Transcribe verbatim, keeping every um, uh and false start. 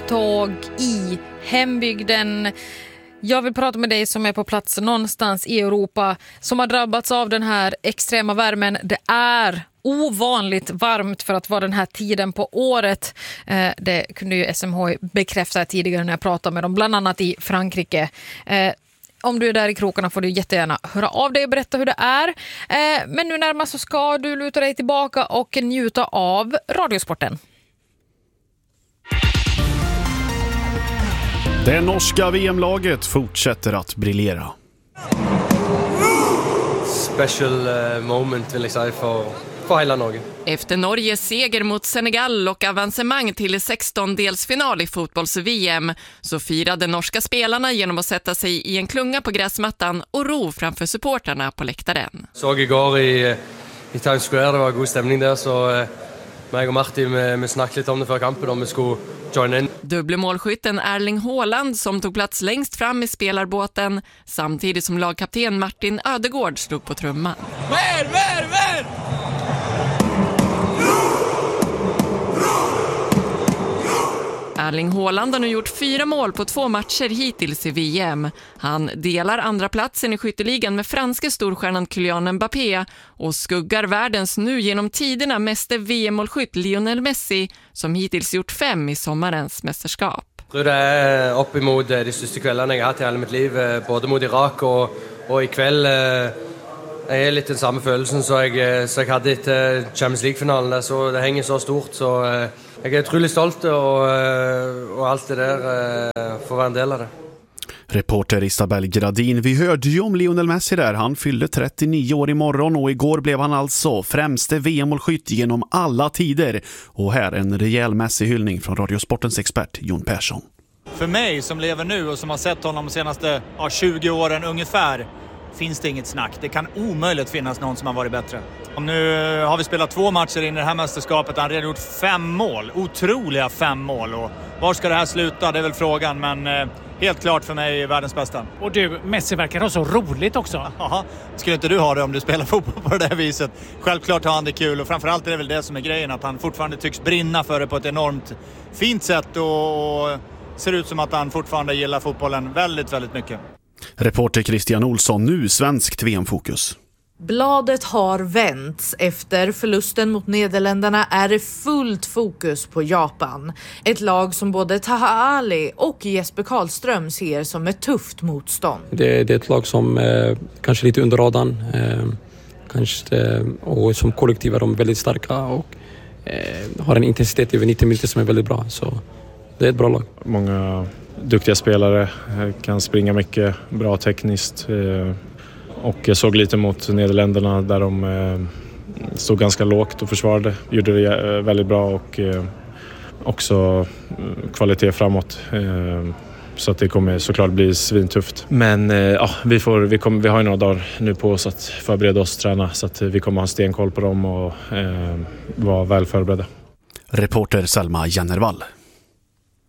krafttag i hembygden. Jag vill prata med dig som är på plats någonstans i Europa som har drabbats av den här extrema värmen. Det är ovanligt varmt för att vara den här tiden på året. Det kunde ju S M H bekräfta tidigare när jag pratade med dem, bland annat i Frankrike. Om du är där i krokarna får du jättegärna höra av dig och berätta hur det är. Men nu närmast så ska du luta dig tillbaka och njuta av radiosporten. Det norska V M-laget fortsätter att briljera. Special moment vill jag säga för, för hela Norge. Efter Norges seger mot Senegal och avancemang till sextondelsfinal i fotbolls-V M så firade norska spelarna genom att sätta sig i en klunga på gräsmattan och ro framför supporterna på läktaren. Såg igår i, i Times Square, det var god stämning där, så mig och Martin med, med snackade lite om det för kampen om vi skulle joina in. Dubbelmålskytten Erling Haaland som tog plats längst fram i spelarbåten samtidigt som lagkapten Martin Ödegård slog på trumman. Mer, mer, mer! Erling Haaland har nu gjort fyra mål på två matcher hittills i V M. Han delar andra platsen i skytteligan med franska storstjärnan Kylian Mbappé och skuggar världens nu genom tiderna meste V M-målskytt Lionel Messi som hittills gjort fem i sommarens mästerskap. Jag tror det är uppemot de största kvällarna jag har haft i hela mitt liv, både mot Irak och, och ikväll. Jag är lite den samma känslan så jag, så jag hade ett Champions League-finalen där, så det hänger så stort, så jag är otroligt stolt och, och allt det där får vara en del av det. Reporter Isabel Gradin, vi hörde ju om Lionel Messi där. Han fyllde trettionio år imorgon och igår blev han alltså främste V M-målskytt genom alla tider. Och här en rejäl Messi-hyllning från Radiosportens expert Jon Persson. För mig som lever nu och som har sett honom de senaste ja, tjugo åren ungefär, finns det inget snack. Det kan omöjligt finnas någon som har varit bättre. Och nu har vi spelat två matcher in i det här mästerskapet. Han har redan gjort fem mål. Otroliga fem mål. Och var ska det här sluta? Det är väl frågan. Men eh, helt klart för mig världens bästa. Och du, Messi verkar ha så roligt också. Ja, skulle inte du ha det om du spelar fotboll på det här viset? Självklart har han det kul. Och framförallt är det väl det som är grejen. Att han fortfarande tycks brinna för det på ett enormt fint sätt. Och ser ut som att han fortfarande gillar fotbollen väldigt, väldigt mycket. Reporter Christian Olsson, nu svenskt V M-fokus. Bladet har vänts. Efter förlusten mot Nederländerna är det fullt fokus på Japan. Ett lag som både Taha Ali och Jesper Karlström ser som ett tufft motstånd. Det, det är ett lag som eh, kanske lite under radarn. Eh, kanske, eh, och som kollektiv är de väldigt starka och eh, har en intensitet över nittio minuter som är väldigt bra. Så det är ett bra lag. Många duktiga spelare, kan springa mycket, bra tekniskt. Och jag såg lite mot Nederländerna där de stod ganska lågt och försvarade. Gjorde det väldigt bra och också kvalitet framåt. Så att det kommer såklart bli svintufft. Men ja, vi, får, vi, kommer, vi har ju några dagar nu på oss att förbereda oss och träna. Så att vi kommer ha stenkoll på dem och eh, vara väl förberedda. Reporter Selma Jennervall.